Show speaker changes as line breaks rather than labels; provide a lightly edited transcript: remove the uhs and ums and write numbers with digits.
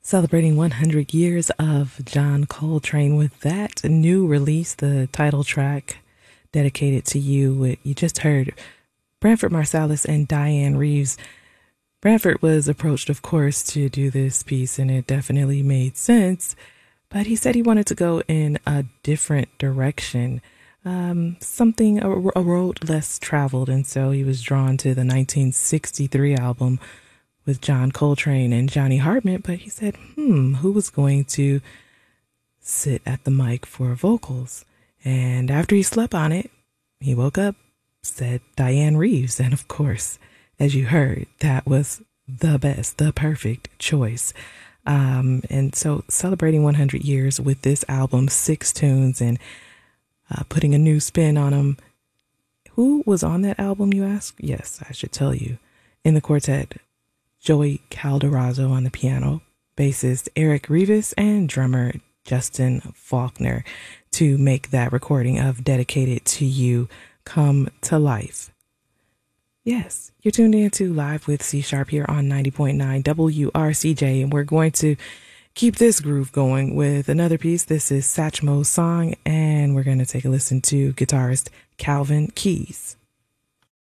Celebrating 100 years of John Coltrane with that new release, the title track, Dedicated to You. You just heard Branford Marsalis and Diane Reeves. Branford was approached, of course, to do this piece, and it definitely made sense. But he said he wanted to go in a different direction, a road less traveled. And so he was drawn to the 1963 album with John Coltrane and Johnny Hartman. But he said, who was going to sit at the mic for vocals? And after he slept on it, he woke up, said Diane Reeves. And of course, as you heard, that was the best, the perfect choice. And so celebrating 100 years with this album, 6 tunes, and putting a new spin on them. Who was on that album, you ask? Yes, I should tell you. In the quartet, Joey Calderazzo on the piano, bassist Eric Rivas, and drummer Justin Faulkner to make that recording of Dedicated to You come to life. Yes, you're tuned in to Live with C Sharp here on 90.9 WRCJ, and we're going to keep this groove going with another piece. This is Satchmo's song, and we're going to take a listen to guitarist Calvin Keys.